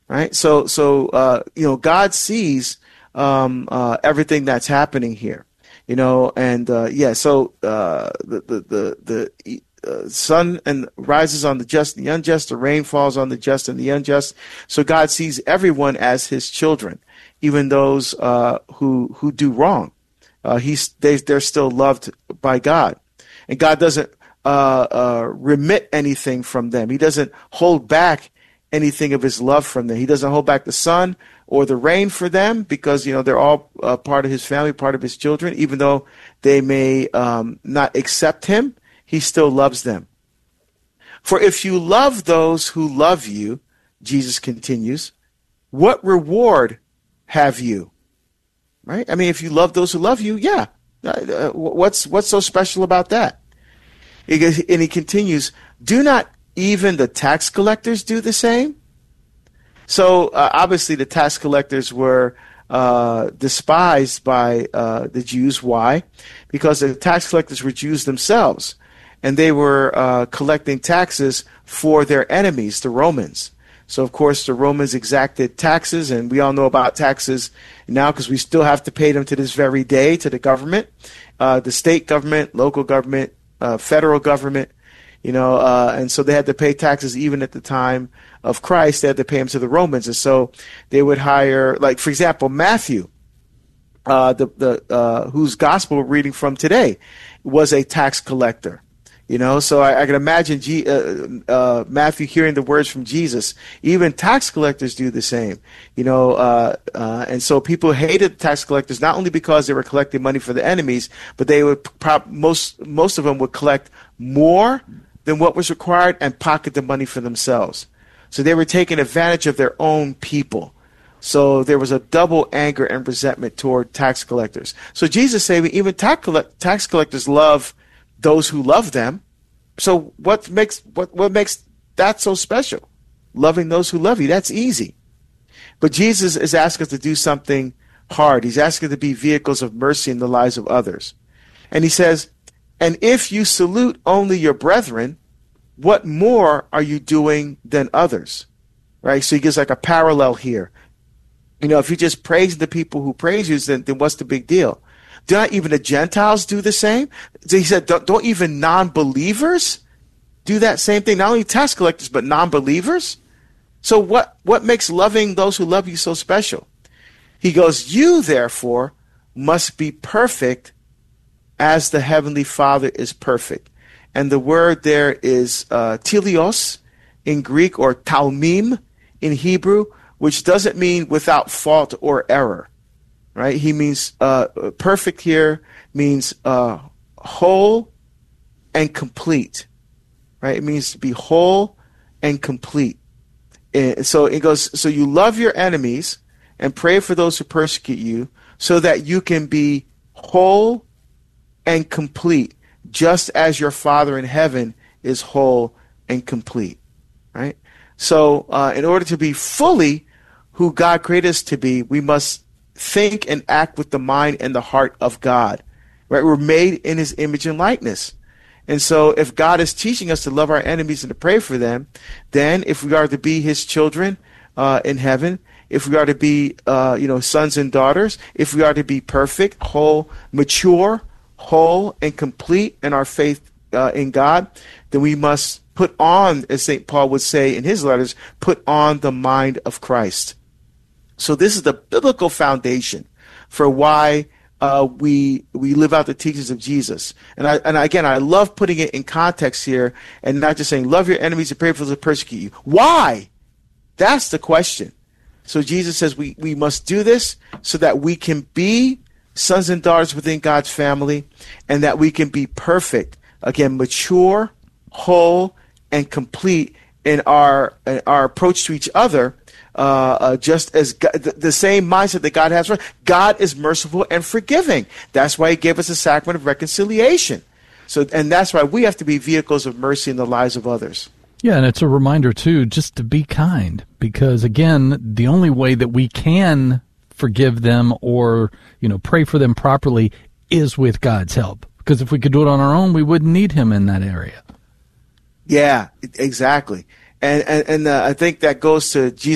right? So God sees everything that's happening here, and So the sun and rises on the just and the unjust. The rain falls on the just and the unjust. So God sees everyone as His children, even those who do wrong. They're still loved by God, and God doesn't remit anything from them. He doesn't hold back anything of His love from them. He doesn't hold back the sun or the rain for them, because they're all part of His family, part of His children. Even though they may not accept Him, He still loves them. For if you love those who love you, Jesus continues, what reward have you? Right? I mean, if you love those who love you, yeah. What's so special about that? And he continues, do not even the tax collectors do the same? So obviously the tax collectors were despised by the Jews. Why? Because the tax collectors were Jews themselves, and they were collecting taxes for their enemies, the Romans. So, of course, the Romans exacted taxes, and we all know about taxes now because we still have to pay them to this very day to the government, the state government, local government, federal government, and so they had to pay taxes even at the time of Christ. They had to pay them to the Romans, and so they would hire, like, for example, Matthew, whose gospel we're reading from today, was a tax collector. So I can imagine Matthew hearing the words from Jesus. Even tax collectors do the same, and so people hated tax collectors not only because they were collecting money for the enemies, but they would most of them would collect more than what was required and pocket the money for themselves. So they were taking advantage of their own people. So there was a double anger and resentment toward tax collectors. So Jesus said even tax collectors love those who love them. So what makes that so special? Loving those who love you, that's easy. But Jesus is asking us to do something hard. He's asking us to be vehicles of mercy in the lives of others. And he says, and if you salute only your brethren, what more are you doing than others? Right? So he gives like a parallel here. If you just praise the people who praise you, then what's the big deal? Do not even the Gentiles do the same? He said, don't even non-believers do that same thing? Not only tax collectors, but non-believers? So what makes loving those who love you so special? He goes, you, therefore, must be perfect as the Heavenly Father is perfect. And the word there is teleos in Greek, or talmim in Hebrew, which doesn't mean without fault or error. Right? He means perfect here means whole and complete. Right? It means to be whole and complete. And so it goes, so you love your enemies and pray for those who persecute you so that you can be whole and complete, just as your Father in heaven is whole and complete. Right? So in order to be fully who God created us to be, we must think and act with the mind and the heart of God. Right? We're made in His image and likeness. And so if God is teaching us to love our enemies and to pray for them, then if we are to be His children in heaven, if we are to be sons and daughters, if we are to be perfect, whole, mature, whole, and complete in our faith in God, then we must put on, as St. Paul would say in his letters, put on the mind of Christ. So this is the biblical foundation for why we live out the teachings of Jesus. And again, I love putting it in context here and not just saying, love your enemies and pray for those who persecute you. Why? That's the question. So Jesus says we must do this so that we can be sons and daughters within God's family, and that we can be perfect, again, mature, whole, and complete in our approach to each other. Just as God, the same mindset that God has for us. God is merciful and forgiving. That's why He gave us the sacrament of reconciliation. And that's why we have to be vehicles of mercy in the lives of others. Yeah, and it's a reminder, too, just to be kind. Because, again, the only way that we can forgive them or, pray for them properly is with God's help. Because if we could do it on our own, we wouldn't need Him in that area. Yeah, exactly. And I think that goes to Jesus.